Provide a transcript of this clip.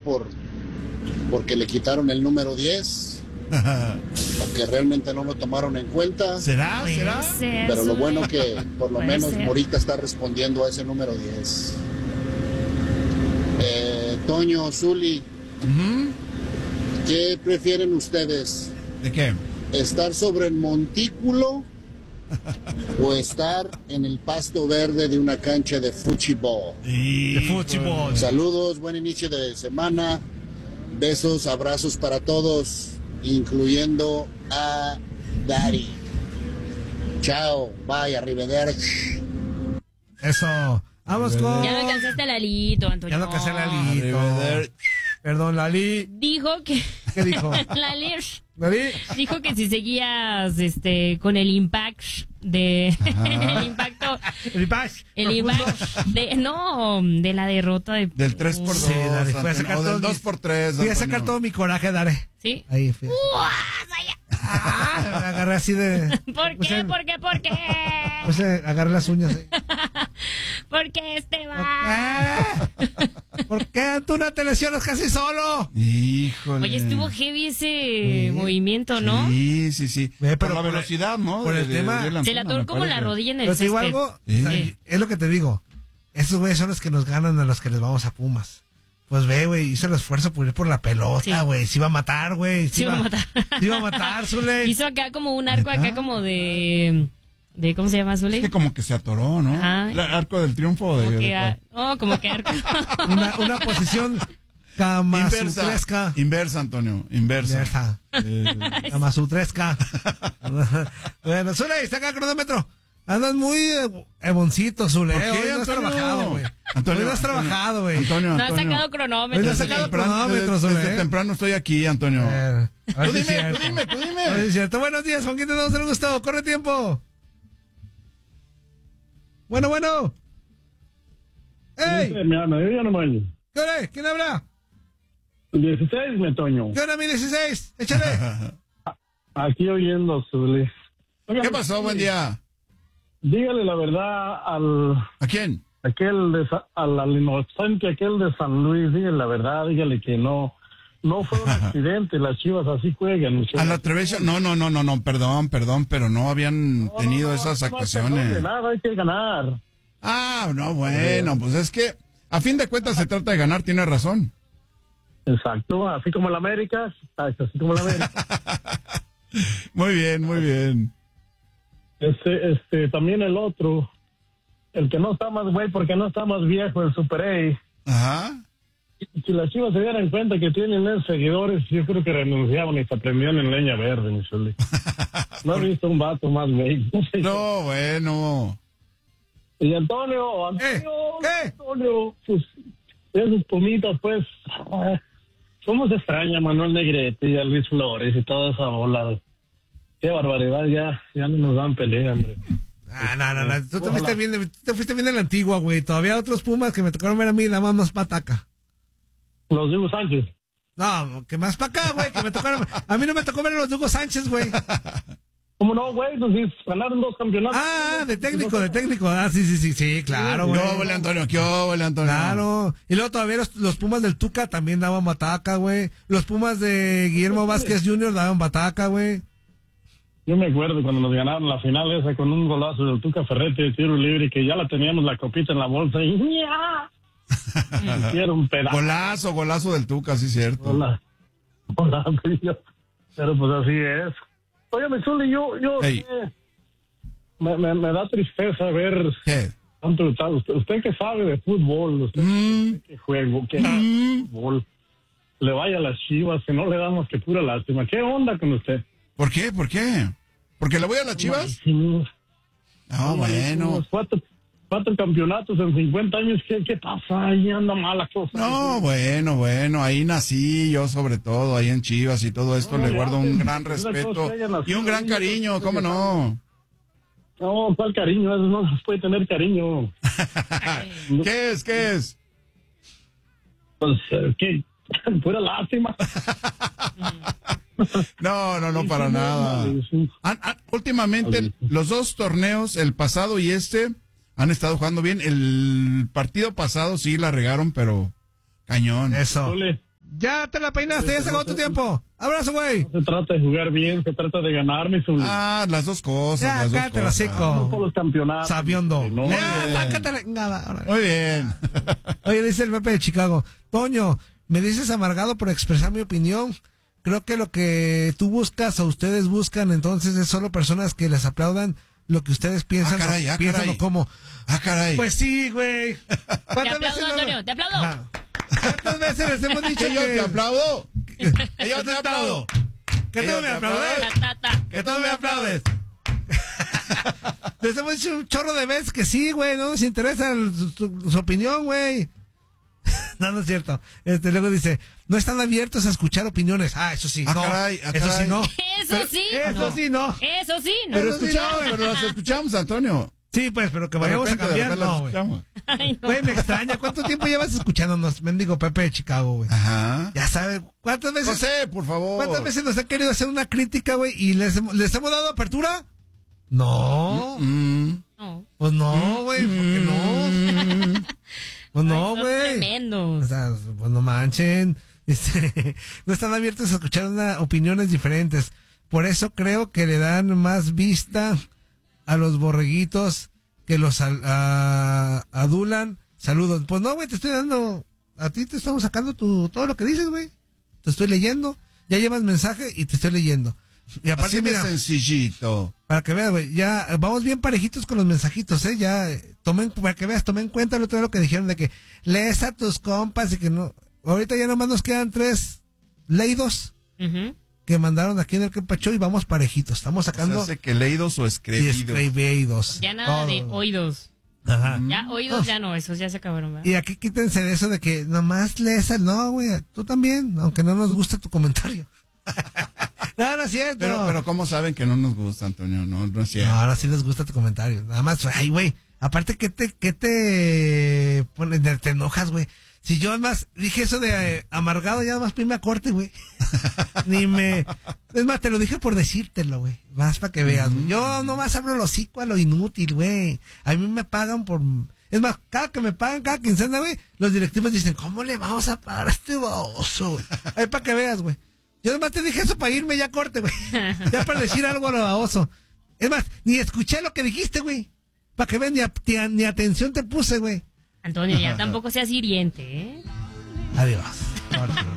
porque le quitaron el número 10, o que realmente no lo tomaron en cuenta. ¿Será? Pero lo bueno que por lo menos Morita está respondiendo a ese número 10. Toño, Zuli, ¿qué prefieren ustedes? ¿De qué? ¿Estar sobre el montículo o estar en el pasto verde de una cancha de fútbol? De fútbol. Saludos, buen inicio de semana. Besos, abrazos para todos, incluyendo a Daddy. Chao, bye, arrivederci. Eso. Vamos con... Ya no alcanzaste a Lalito, Antonio. Ya no alcancé a Lalito. Perdón, Lali. Dijo que... ¿Qué dijo? Lali Dijo que si seguías con el impact de... el impacto... El impact de la derrota de... Del 3x2. Sí, dale, fui a sacar o del todo 2x3. Fui a sacar todo mi coraje, dale. ¿Sí? Ahí fui. Me agarré así de... ¿Por qué? Pues agarré las uñas. ¿Por qué va? ¿Por qué tú no te lesionas casi solo? Híjole. Oye, estuvo heavy ese movimiento, ¿no? Sí. Pero por la velocidad, ¿no? Por el tema... Se le atoró como la rodilla en el Pero te digo césped. algo, Sí. es lo que te digo. Esos güeyes son los que nos ganan a los que les vamos a Pumas. Pues ve, güey, hizo el esfuerzo por ir por la pelota, güey. Sí iba a matar, güey. Sí iba a matar. Sí iba a matar, Zule. Hizo acá como un arco acá como de ¿cómo se llama, Zule? Es que como que se atoró, ¿no? Ajá. El arco del triunfo. Como que arco. Una posición camasutresca. Inversa, Antonio. Inversa. Camasutresca. Bueno, Zule, saca el cronómetro. Andas muy eboncito, Zule. ¿Por qué, Hoy no has Antonio? trabajado, güey. Antonio, Hoy no has trabajado, güey. Antonio. No ha sacado Hoy cronómetro. no has sacado cronómetro, Zule. Desde temprano estoy aquí, Antonio. Tú dime. Es cierto. Buenos días, ¿con quién te damos el gusto? Corre tiempo. Bueno. ¡Ey! ¿Qué hora es? ¿Quién habla? 16, mi Toño. ¿Qué hora, mi 16? Échale. Aquí oyendo, Zuli. ¿Qué pasó? Buen día. Dígale la verdad ¿A quién? al inocente aquel de San Luis, dígale la verdad, dígale que no fue un accidente, las Chivas así juegan. A la Treviso, no, perdón, pero no habían tenido esas actuaciones. No, nada, hay que ganar. Ah, no, bueno, pues es que a fin de cuentas se trata de ganar, tiene razón. Exacto, así como el América, Muy bien. También el otro, el que no está más güey porque no está más viejo, el Super A. Ajá. Si las Chivas se dieran cuenta que tienen seguidores, yo creo que renunciaban y se prendían en leña verde, mi Zuli. No he visto un vato más güey. No, bueno. Y Antonio, pues, esos pumitas, pues, ¿cómo se extraña a Manuel Negrete y a Luis Flores y toda esa bola? Qué barbaridad, ya no nos dan pelea, hombre. No. Tú te fuiste bien en la antigua, güey. Todavía otros Pumas que me tocaron ver a mí, la más pataca. Los Hugo Sánchez. No, que más para acá, güey, que me tocaron. A mí no me tocó ver a los Hugo Sánchez, güey. ¿Cómo no, güey? Pues sí, ganaron 2 campeonatos. Ah, de técnico. Ah, sí, claro, güey. ¿Qué óvole, Antonio? Claro. Y luego todavía los Pumas del Tuca también daban bataca, güey. Los Pumas de Guillermo Vázquez Jr. daban bataca, güey. Yo me acuerdo cuando nos ganaron la final esa con un golazo del Tuca Ferretti de tiro libre, que ya la teníamos la copita en la bolsa y ¡ya! Hicieron un pedazo. Golazo del Tuca, sí, cierto. Hola, pero pues así es. Oye, Zuli, yo me da tristeza ver ¿Qué? tanto usted que sabe de fútbol, usted que juega, que fútbol, le vaya a las Chivas, que no le damos que pura lástima. ¿Qué onda con usted? ¿Por qué? ¿Porque le voy a las Chivas? No, bueno. 4 campeonatos en 50 años, ¿qué pasa? Ahí anda mala cosa. No, bueno, ahí nací yo sobre todo, ahí en Chivas y todo esto, le guardo un gran respeto y un gran cariño, ¿cómo no? No, ¿cuál cariño? Eso no se puede tener cariño. ¿Qué es? Pues, ¿qué? Pura lástima. No, para nada. Últimamente, los 2 torneos, el pasado y este, han estado jugando bien. El partido pasado sí la regaron, pero cañón. Eso. Ya te la peinaste, ya se acabó tu tiempo. Abrazo, güey. No se trata de jugar bien, se trata de ganarme su... Las dos cosas. Ya, cállate la seco. No por los campeonatos. Sabiondo. No, Muy bien. Oye, dice el Pepe de Chicago. Toño, me dices amargado por expresar mi opinión. Creo que lo que tú buscas o ustedes buscan entonces es solo personas que les aplaudan lo que ustedes piensan, piensan o cómo. Caray. Pues sí, güey. Te aplaudo, Antonio, te aplaudo. Ajá. ¿Cuántas veces les hemos dicho que yo te aplaudo? Que yo te aplaudo. Que tú me aplaudes. Que tú me aplaudes. Les hemos dicho un chorro de veces que sí, güey, no nos interesa su opinión, güey. No es cierto. Luego dice, no están abiertos a escuchar opiniones. Eso sí, no. Caray, eso sí, no. Eso sí. Eso sí, no. Eso sí, no. Pero los escuchamos, Antonio. Sí, pues, pero que vayamos a cambiar, no, güey. Güey, me extraña. ¿Cuánto tiempo llevas escuchándonos, mendigo Pepe de Chicago, güey? Ajá. Ya sabes, ¿cuántas veces? José, por favor. ¿Cuántas veces nos han querido hacer una crítica, güey, y les hemos dado apertura? No. No. Pues no, güey, ¿por qué no? Pues no, güey. Tremendos. O sea, pues no manchen. No están abiertos a escuchar opiniones diferentes. Por eso creo que le dan más vista a los borreguitos que los adulan. Saludos. Pues no, güey, te estoy dando, a ti te estamos sacando todo lo que dices, güey. Te estoy leyendo. Ya llevas mensaje y te estoy leyendo. Y aparte, así mira, de sencillito. Para que veas, güey, ya vamos bien parejitos con los mensajitos, ya para que veas, tomé en cuenta lo que dijeron de que lees a tus compas y que no. Ahorita ya nomás nos quedan 3 leídos que mandaron aquí en el Capacho y vamos parejitos. Estamos sacando. Se hace que leídos o escribidos. Ya nada de oídos. Ajá. Ya oídos ya no, esos ya se acabaron, ¿verdad? Y aquí quítense de eso de que nomás lees no, güey, tú también, aunque no nos guste tu comentario. No es cierto. Pero ¿cómo saben que no nos gusta, Antonio? No es cierto. No, ahora sí les gusta tu comentario. Nada más, ay, güey. Aparte, ¿qué te pones? Te enojas, güey. Si yo además dije eso de amargado, ya además me a corte, güey. Es más, te lo dije por decírtelo, güey. Más para que veas, güey. Yo nomás abro el hocico a lo inútil, güey. A mí me pagan por... Es más, cada que me pagan, cada quincena, güey, los directivos dicen, ¿cómo le vamos a pagar a este baboso, güey? Ahí para que veas, güey. Yo además te dije eso para irme ya corte, güey. Ya para decir algo a lo baboso. Es más, ni escuché lo que dijiste, güey. Para que veas, ni atención te puse, güey. Antonio, ya tampoco seas hiriente, ¿eh? Adiós.